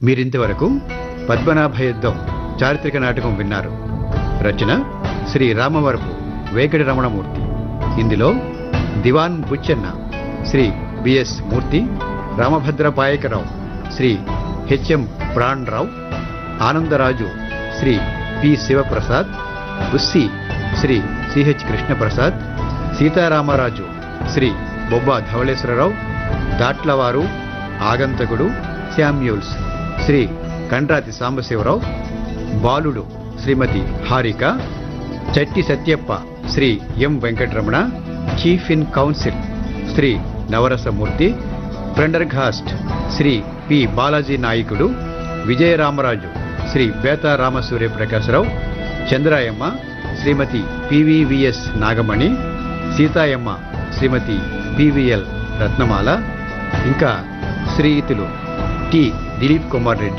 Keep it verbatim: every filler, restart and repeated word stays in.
మీరింతవరకు పద్మనాభ యుద్ధం చారిత్రక నాటకం విన్నారు. రచన శ్రీ రామవరపు వేంకట రమణమూర్తి. ఇందులో దివాన్ బుచ్చన్న శ్రీ బిఎస్ మూర్తి, Ramabhadra Payakarao Shri HM Pranarao, Anandaraju Shri P Sivaprasad, ఉస్సి Shri CH Krishnaprasad, Sitaramaraju Shri Bobba Dhavaleswararao, దాట్లవారు ఆగంతకుడు Samuels Shri Kandrathi Sambasivarao, బాలుడు శ్రీమతి హారిక, చట్టి సత్యప్ప శ్రీ ఎం Venkataramana, chief in council Shri Navarasamurthy, ప్రెండర్ఘాస్ట్ Shri P Balaji నాయకుడు, విజయరామరాజు శ్రీ బేతా రామసూర్య ప్రకాశరావు, చంద్రాయమ్మ శ్రీమతి పివివిఎస్ నాగమణి, సీతాయమ్మ శ్రీమతి పివిఎల్ రత్నమాల, ఇంకా శ్రీయుతులు టి దిలీప్ కుమార్ రెడ్డి.